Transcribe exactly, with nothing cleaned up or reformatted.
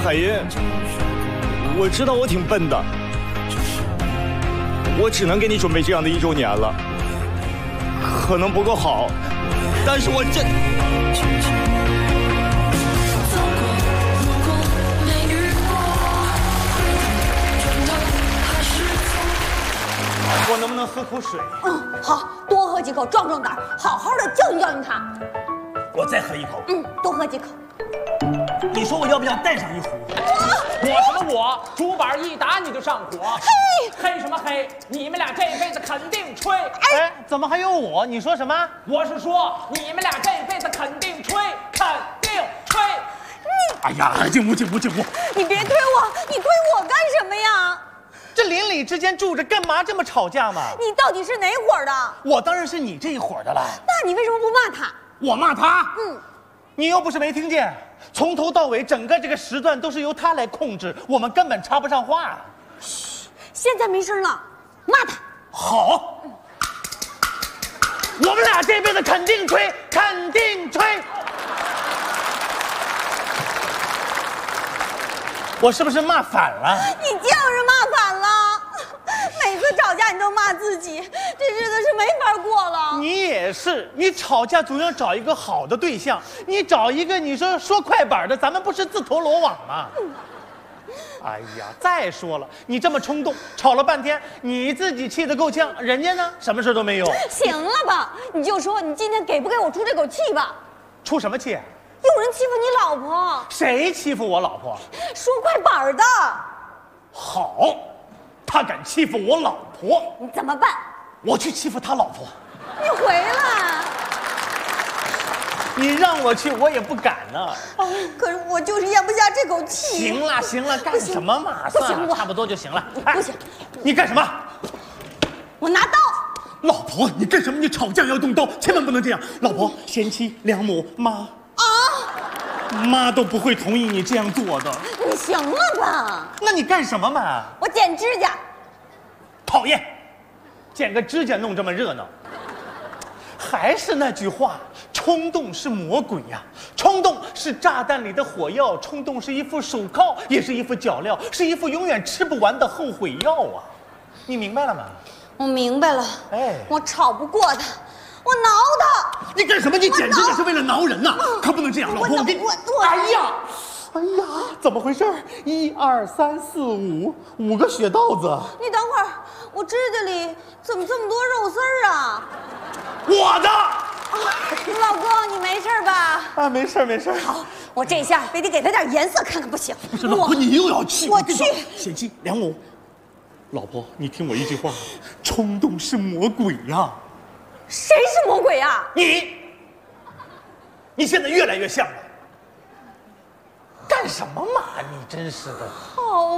海音，我知道我挺笨的，我只能给你准备这样的一周年了，可能不够好，但是我真。我能不能喝口水？ 嗯，好，多喝几口，壮壮胆，好好的教训教训他。 我再喝一口。 嗯，多喝几口。 你说我要不要带上一壶？ 我什么我？竹板一打你就上火。嘿，黑什么黑？你们俩这辈子肯定吹。 哎，怎么还有我？你说什么？ 我是说你们俩这辈子肯定吹，肯定吹。 你， 哎呀，静屋静屋静屋！ 你别推我，你推我干什么呀？ 这邻里之间住着，干嘛这么吵架嘛？ 你到底是哪伙儿的？ 我当然是你这一伙的了。 那你为什么不骂他？ 我骂他？ 嗯， 你又不是没听见，从头到尾整个这个时段都是由他来控制，我们根本插不上话。 嘘，现在没声了，骂他。 好，我们俩这辈子肯定吹，肯定吹。我是不是骂反了？ 你就是骂反了，每次吵架你都骂自己，这日子是没法过了。 你也是，你吵架总要找一个好的对象，你找一个你说说快板的，咱们不是自投罗网吗？嗯、哎呀，再说了，你这么冲动，吵了半天，你自己气得够呛，人家呢，什么事都没有。 行了吧，你就说你今天给不给我出这口气吧？ 出什么气？ 有人欺负你老婆。 谁欺负我老婆？ 说快板的。 好，他敢欺负我老婆， 你怎么办？ 我去欺负他老婆。 你回来。 你让我去，我也不敢呢。 哦，可是我就是咽不下这口气。 行了行了，干什么嘛？ 不行， 差不多就行了。 不行， 你干什么？ 我拿刀。 老婆，你干什么？你吵架要动刀，千万不能这样。老婆，贤妻良母，妈。妈都不会同意你这样做的。 你行了吧？ 那你干什么嘛？ 我剪指甲。 讨厌，剪个指甲弄这么热闹。还是那句话，冲动是魔鬼呀、啊！冲动是炸弹里的火药，冲动是一副手铐，也是一副脚镣，是一副永远吃不完的后悔药啊！你明白了吗？ 我明白了。哎，我吵不过他。我挠他！ 你干什么？你剪指甲是为了挠人呐、啊，可不能这样。老婆，我给你…… 哎呀，哎呀，怎么回事？一二三四五，五个血道子。 你等会儿，我指甲里怎么这么多肉丝儿啊？ 我的。 老公，你没事吧？ 啊，没事没事。 好，我这下非得给他点颜色看看不行。 不是，老婆，你又要去？ 我去。 贤妻良母，老婆，你听我一句话，冲动是魔鬼呀、啊。 谁是魔鬼啊？ 你，你现在越来越像了。干什么嘛？你真是的。 好。